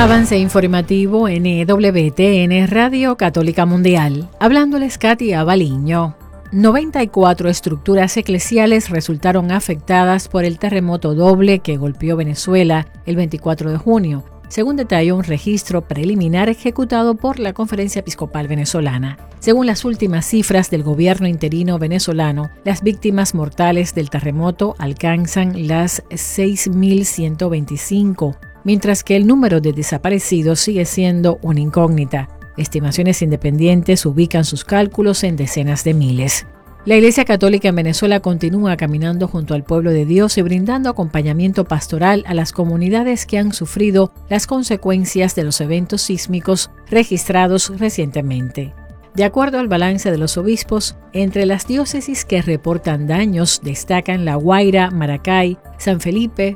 Avance informativo NWTN Radio Católica Mundial. Hablándoles Katia Baliño. 94 estructuras eclesiales resultaron afectadas por el terremoto doble que golpeó Venezuela el 24 de junio, según detalló un registro preliminar ejecutado por la Conferencia Episcopal Venezolana. Según las últimas cifras del gobierno interino venezolano, las víctimas mortales del terremoto alcanzan las 6.125, mientras que el número de desaparecidos sigue siendo una incógnita. Estimaciones independientes ubican sus cálculos en decenas de miles. La Iglesia Católica en Venezuela continúa caminando junto al pueblo de Dios y brindando acompañamiento pastoral a las comunidades que han sufrido las consecuencias de los eventos sísmicos registrados recientemente. De acuerdo al balance de los obispos, entre las diócesis que reportan daños destacan La Guaira, Maracay, San Felipe,